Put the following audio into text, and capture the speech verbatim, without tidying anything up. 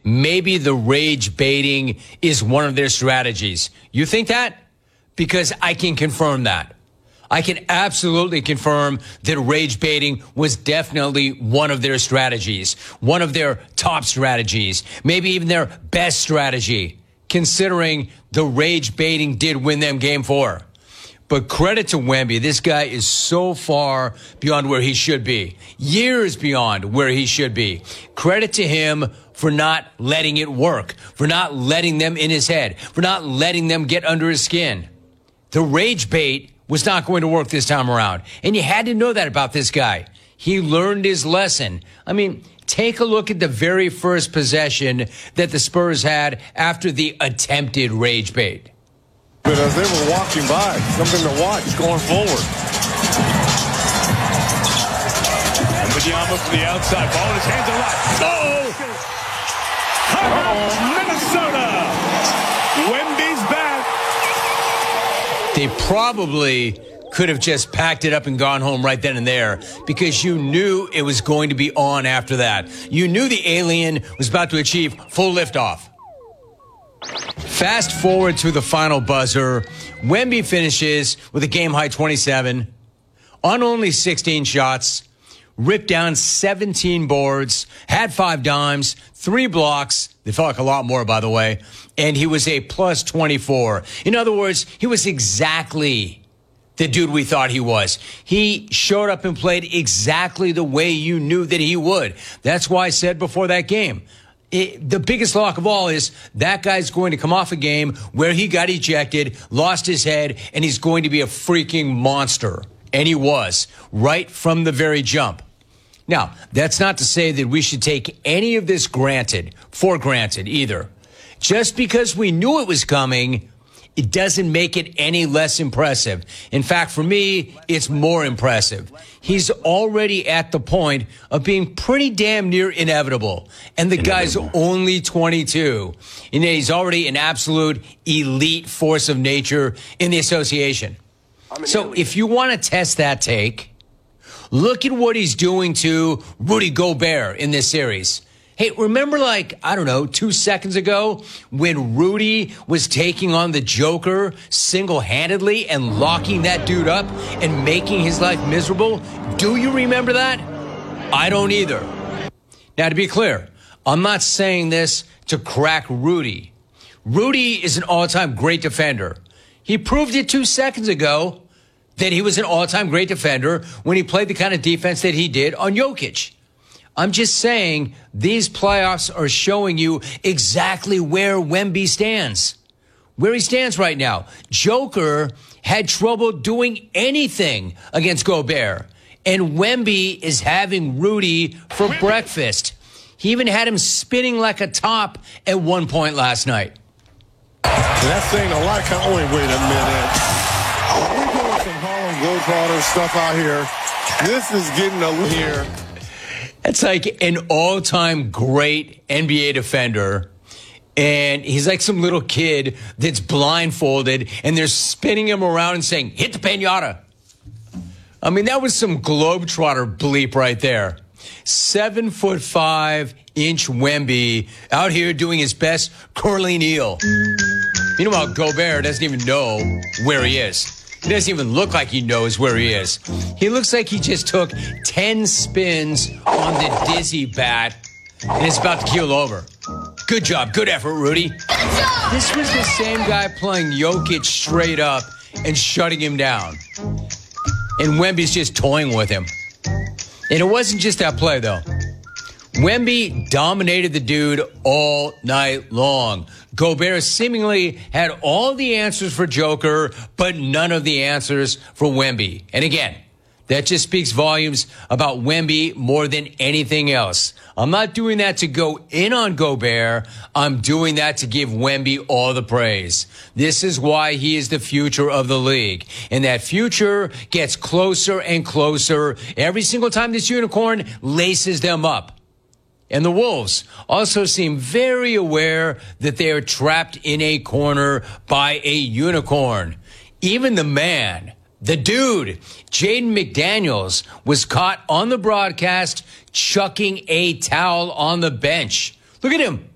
maybe the rage baiting is one of their strategies. You think that? Because I can confirm that. I can absolutely confirm that rage baiting was definitely one of their strategies, one of their top strategies, maybe even their best strategy, considering the rage baiting did win them game four. But credit to Wemby. This guy is so far beyond where he should be, years beyond where he should be. Credit to him for not letting it work, for not letting them in his head, for not letting them get under his skin. The rage bait was not going to work this time around. And you had to know that about this guy. He learned his lesson. I mean, take a look at the very first possession that the Spurs had after the attempted rage bait. But as they were walking by, something to watch going forward. And Wembanyama from the outside, ball in his hands a lot. Oh! Oh, Minnesota! Wemby's back. They probably could have just packed it up and gone home right then and there because you knew it was going to be on after that. You knew the alien was about to achieve full liftoff. Fast forward to the final buzzer. Wemby finishes with a game-high twenty-seven on only sixteen shots, ripped down seventeen boards, had five dimes, three blocks. They felt like a lot more, by the way. And he was a plus twenty-four. In other words, he was exactly the dude we thought he was. He showed up and played exactly the way you knew that he would. That's why I said before that game, It, the biggest lock of all is that guy's going to come off a game where he got ejected, lost his head, and he's going to be a freaking monster. And he was, right from the very jump. Now, that's not to say that we should take any of this granted, for granted either. Just because we knew it was coming, it doesn't make it any less impressive. In fact, for me, it's more impressive. He's already at the point of being pretty damn near inevitable. And the guy's only twenty-two. And he's already an absolute elite force of nature in the association. So if you want to test that take, look at what he's doing to Rudy Gobert in this series. Hey, remember like, I don't know, two seconds ago when Rudy was taking on the Joker single-handedly and locking that dude up and making his life miserable? Do you remember that? I don't either. Now, to be clear, I'm not saying this to crack Rudy. Rudy is an all-time great defender. He proved it two seconds ago that he was an all-time great defender when he played the kind of defense that he did on Jokic. I'm just saying these playoffs are showing you exactly where Wemby stands, where he stands right now. Joker had trouble doing anything against Gobert, and Wemby is having Rudy for breakfast. He even had him spinning like a top at one point last night. That's saying a lot. Of, wait, wait a minute. We're doing some Harlem Globetrotter stuff out here. This is getting a here. That's like an all-time great N B A defender, and he's like some little kid that's blindfolded, and they're spinning him around and saying, hit the pinata. I mean, that was some Globetrotter bleep right there. Seven foot five inch Wemby out here doing his best curly kneel. Meanwhile, Gobert doesn't even know where he is. He doesn't even look like he knows where he is. He looks like he just took ten spins on the dizzy bat and is about to keel over. Good job. Good effort, Rudy. This was the same guy playing Jokic straight up and shutting him down. And Wemby's just toying with him. And it wasn't just that play, though. Wemby dominated the dude all night long. Gobert seemingly had all the answers for Joker, but none of the answers for Wemby. And again, that just speaks volumes about Wemby more than anything else. I'm not doing that to go in on Gobert. I'm doing that to give Wemby all the praise. This is why he is the future of the league. And that future gets closer and closer every single time this unicorn laces them up. And the Wolves also seem very aware that they are trapped in a corner by a unicorn. Even the man, the dude, Jaden McDaniels, was caught on the broadcast chucking a towel on the bench. Look at him.